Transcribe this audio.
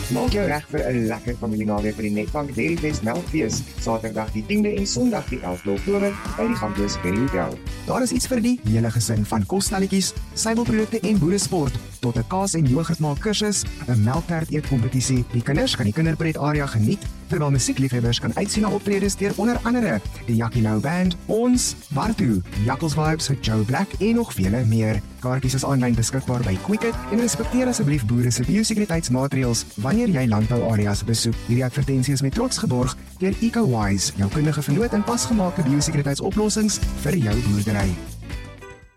Maak jou reg vir 'n lekker familienaweek by die Netbank Dairyfest Melkfees, Saterdag die 10de en Sondag die 11de Oktober by die Gamblers Berry Hotel. Daar is iets vir die hele gesin, van kosstelletjies, suiwelprodukte en boeresport, tot 'n kaas en yoghurt maak kursus, 'n melktert eet kompetisie. Die kinders kan die kinderpret area geniet, terwyl musiekliefhebbers kan uitsien na optredes deur onder andere die Jackie Nou Band, ons, Bartu, Jackals Vibes, Joe Black en nog vele meer. Kaartjies is aanlyn beskikbaar by Quicket en respekteer asseblief boere se biosekuriteitsmaatreëls wanneer jy landbouareas besoek. Hierdie advertensie is met trots geborg deur EcoWise, jou kundige vernoot in pasgemaakte biosekuriteitsoplossings vir jou boerdery.